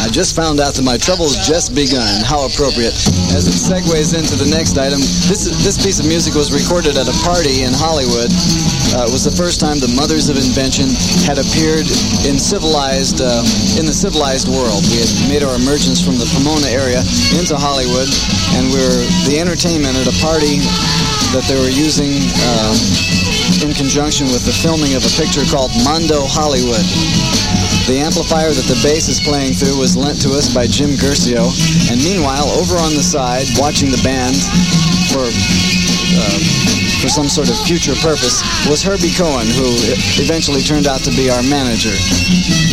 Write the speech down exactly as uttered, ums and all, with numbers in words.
I just found out that my trouble's just begun. How appropriate. As it segues into the next item, this this piece of music was recorded at a party in Hollywood. Uh, it was the first time the Mothers of Invention had appeared in civilized uh, in the civilized world. We had made our emergence from the Pomona area into Hollywood, and we were the entertainment at a party that they were using uh, in conjunction with the filming of a picture called Mondo Hollywood. The amplifier that the bass is playing through was lent to us by Jim Guercio, and meanwhile, over on the side, watching the band for uh, for some sort of future purpose, was Herbie Cohen, who eventually turned out to be our manager.